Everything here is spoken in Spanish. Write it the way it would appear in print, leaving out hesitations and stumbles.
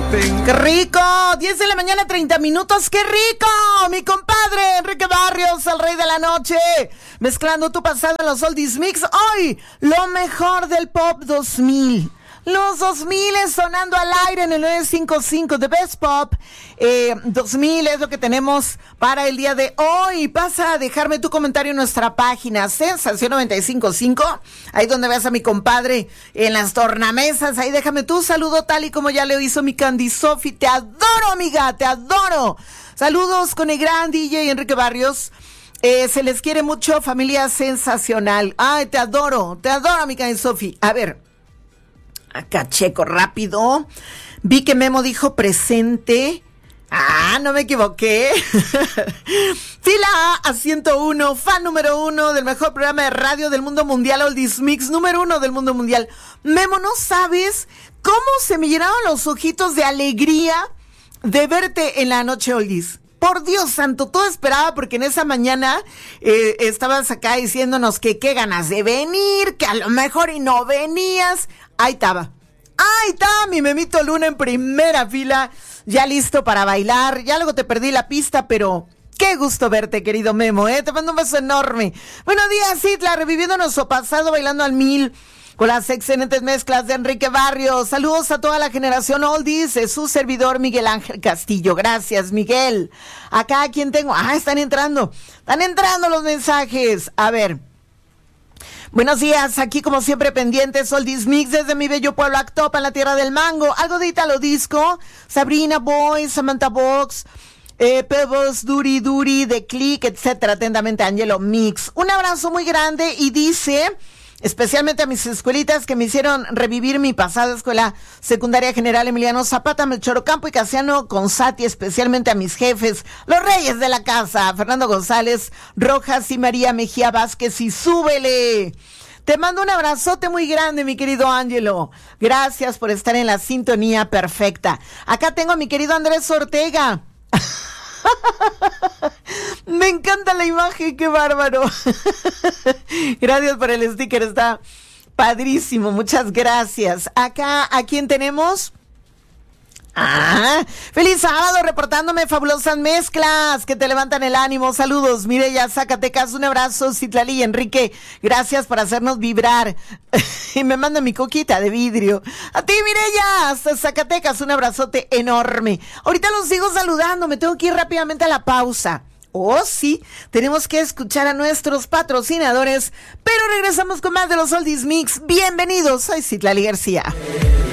¡Qué rico! 10 de la mañana, 30 minutos. ¡Qué rico! Mi compadre Enrique Barrios, el rey de la noche, mezclando tu pasado en los Oldies Mix. Hoy, lo mejor del pop 2000. Los 2000 sonando al aire en el 955 The Best Pop 2000 es lo que tenemos para el día de hoy. Pasa a dejarme tu comentario en nuestra página Sensación 955, ahí donde veas a mi compadre en las tornamesas. Ahí déjame tu saludo tal y como ya lo hizo mi Candy Sophie. Te adoro, amiga, te adoro. Saludos con el gran DJ Enrique Barrios. Se les quiere mucho, familia sensacional. Ay, te adoro, mi Candy Sophie. A ver, acá checo rápido. Vi que Memo dijo presente. Ah, no me equivoqué. Fila A 101, fan número 1 del mejor programa de radio del mundo mundial, Oldies Mix, número 1 del mundo mundial. Memo, no sabes cómo se me llenaron los ojitos de alegría de verte en la noche Oldies. Por Dios santo, todo esperaba porque en esa mañana estabas acá diciéndonos que qué ganas de venir, que a lo mejor y no venías. Ahí estaba mi Memito Luna en primera fila, ya listo para bailar. Ya luego te perdí la pista, pero qué gusto verte, querido Memo, te mando un beso enorme. Buenos días, Isla, reviviendo nuestro pasado, bailando al 1000 con las excelentes mezclas de Enrique Barrios. Saludos a toda la generación Oldies, es su servidor Miguel Ángel Castillo. Gracias, Miguel. Acá, ¿quién tengo? Están entrando los mensajes. A ver. Buenos días, aquí como siempre pendientes, Oldies Mix desde mi bello pueblo Actopan, en la tierra del mango. Algo de Italo Disco, Sabrina Boy, Samantha Box, Pebbles, Duri, The Click, etcétera. Atentamente, Angelo Mix. Un abrazo muy grande y dice, especialmente a mis escuelitas que me hicieron revivir mi pasada escuela secundaria general Emiliano Zapata, Melchor Ocampo y Casiano Consati, especialmente a mis jefes, los reyes de la casa, Fernando González Rojas y María Mejía Vázquez, y súbele. Te mando un abrazote muy grande, mi querido Ángelo. Gracias por estar en la sintonía perfecta. Acá tengo a mi querido Andrés Ortega. Me encanta la imagen, qué bárbaro. Gracias por el sticker, está padrísimo, muchas gracias. Acá, ¿a quién tenemos? Feliz sábado, reportándome fabulosas mezclas que te levantan el ánimo. Saludos, Mireya, Zacatecas, un abrazo. Citlali y Enrique, gracias por hacernos vibrar. Y me manda mi coquita de vidrio. A ti, Mireya, hasta Zacatecas, un abrazote enorme. Ahorita los sigo saludando, me tengo que ir rápidamente a la pausa. Oh, sí, tenemos que escuchar a nuestros patrocinadores, pero regresamos con más de los Oldies Mix. Bienvenidos, soy Citlali García.